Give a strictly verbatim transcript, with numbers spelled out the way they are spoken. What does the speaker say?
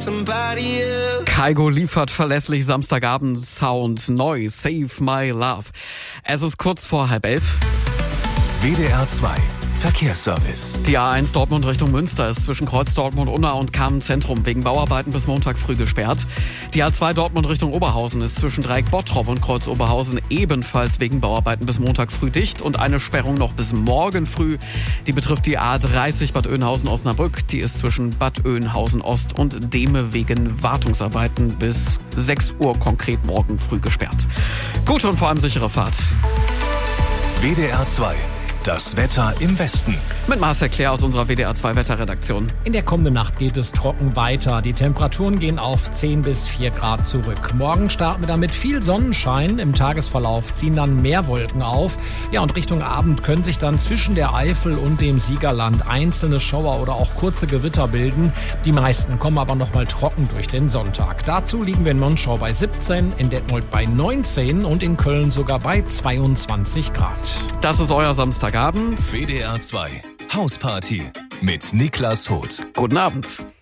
somebody else. Kygo liefert verlässlich Samstagabend-Sound neu. Save My Love. Es ist kurz vor halb elf. W D R zwei Verkehrsservice. Die A eins Dortmund Richtung Münster ist zwischen Kreuz Dortmund-Unna und Kamen-Zentrum wegen Bauarbeiten bis Montag früh gesperrt. Die A zwei Dortmund Richtung Oberhausen ist zwischen Dreieck Bottrop und Kreuz Oberhausen ebenfalls wegen Bauarbeiten bis Montag früh dicht und eine Sperrung noch bis morgen früh. Die betrifft die A dreißig Bad Oeynhausen-Osnabrück. Die ist zwischen Bad Oeynhausen-Ost und Dehme wegen Wartungsarbeiten bis sechs Uhr konkret morgen früh gesperrt. Gute und vor allem sichere Fahrt. W D R zwei. Das Wetter im Westen. Mit Marcel Claire aus unserer W D R zwei Wetterredaktion. In der kommenden Nacht geht es trocken weiter. Die Temperaturen gehen auf zehn bis vier Grad zurück. Morgen starten wir damit viel Sonnenschein. Im Tagesverlauf ziehen dann mehr Wolken auf. Ja, und Richtung Abend können sich dann zwischen der Eifel und dem Siegerland einzelne Schauer oder auch kurze Gewitter bilden. Die meisten kommen aber noch mal trocken durch den Sonntag. Dazu liegen wir in Monschau bei siebzehn, in Detmold bei neunzehn und in Köln sogar bei zweiundzwanzig Grad. Das ist euer Samstagabend. W D R zwei Hausparty mit Niklas Hoth. Guten Abend.